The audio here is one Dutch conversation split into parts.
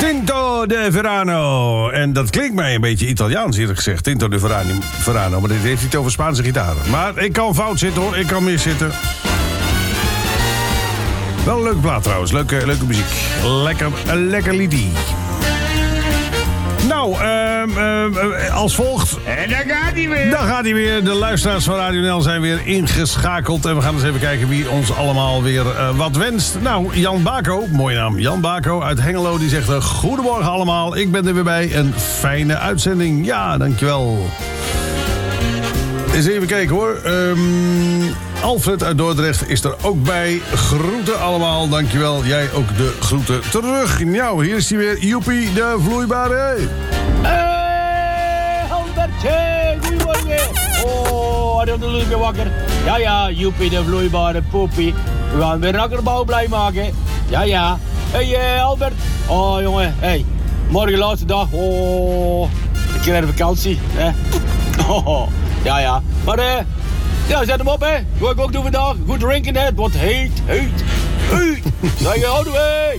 Tinto de Verano. En dat klinkt mij een beetje Italiaans eerlijk gezegd. Tinto de Verano. Maar dit heeft niet over Spaanse gitaren. Maar ik kan fout zitten hoor. Ik kan mis zitten. Wel een leuke plaat trouwens. Leuke muziek. Lekker liedie. Nou, als volgt. En daar gaat hij weer. Daar gaat hij weer. De luisteraars van Radio NL zijn weer ingeschakeld. En we gaan eens even kijken wie ons allemaal weer wat wenst. Nou, Jan Bako, mooie naam. Jan Bako uit Hengelo, die zegt... Goedemorgen allemaal, ik ben er weer bij. Een fijne uitzending. Ja, dankjewel. Eens even kijken hoor. Alfred uit Dordrecht is er ook bij. Groeten allemaal, dankjewel. Jij ook de groeten terug. Nou, hier is hij weer. Joepie, de vloeibare. Albertje, nu word je. Oh, dat is weer wakker. Ja, Joepie, de vloeibare poepie. We gaan weer een akkerbouw blij maken. Ja. Hey, Albert. Oh, jongen. Hey, morgen laatste dag. Oh, ik krijg een vakantie. Hè? Oh, ja. Maar, ja, zet hem op, hè. Wat ik ook doen vandaag. Goed drinken, hè. Het wordt heet. Zeg je, houden we.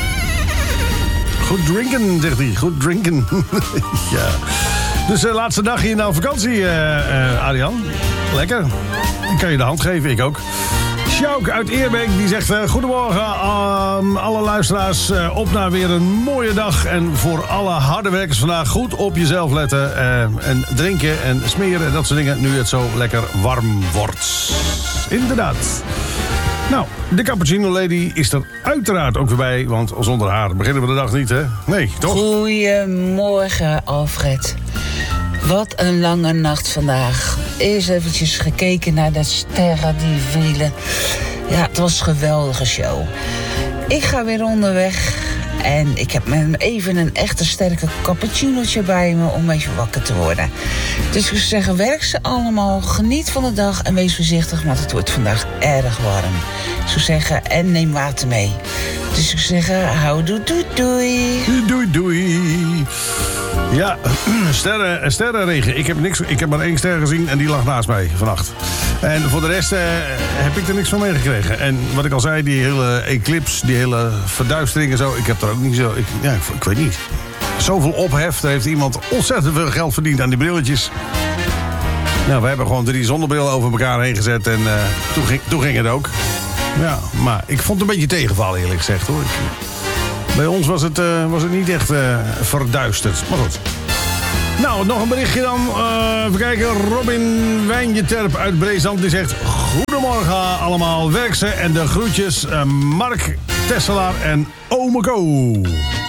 Goed drinken, zegt hij. Goed drinken. Ja. Dus laatste dag hier nou vakantie, Arjan. Lekker. Ik kan je de hand geven, ik ook. Sjouk uit Eerbeek, die zegt... Goedemorgen alle luisteraars. Op naar weer een mooie dag. En voor alle harde werkers vandaag goed op jezelf letten. En drinken en smeren en dat soort dingen. Nu het zo lekker warm wordt. Inderdaad. Nou, de Cappuccino Lady is er uiteraard ook weer bij. Want zonder haar beginnen we de dag niet, hè? Nee, toch? Goedemorgen, Alfred. Wat een lange nacht vandaag. Eerst eventjes gekeken naar de sterren die vielen. Ja, het was een geweldige show. Ik ga weer onderweg. En ik heb even een echte sterke cappuccinootje bij me om even wakker te worden. Dus ik zou zeggen, werk ze allemaal, geniet van de dag en wees voorzichtig, want het wordt vandaag erg warm. Ik zou zeggen, en neem water mee. Dus ik zou zeggen, houdoe, doei. Doei. Ja, sterrenregen. Ik heb maar 1 ster gezien en die lag naast mij vannacht. En voor de rest heb ik er niks van meegekregen. En wat ik al zei, die hele eclipse, die hele verduistering en zo... ik heb er ook niet zo... Ik weet niet. Zoveel ophef, daar heeft iemand ontzettend veel geld verdiend aan die brilletjes. Nou, we hebben gewoon 3 zonnebrillen over elkaar heen gezet en toen ging het ook. Ja, maar ik vond het een beetje tegenvallen eerlijk gezegd hoor. Bij ons was het niet echt verduisterd, maar goed. Nou, nog een berichtje dan. Even kijken. Robin Wijnjeterp uit Breesland die zegt... Goedemorgen allemaal, werk ze en de groetjes Mark, Tesselaar en Ome Ko.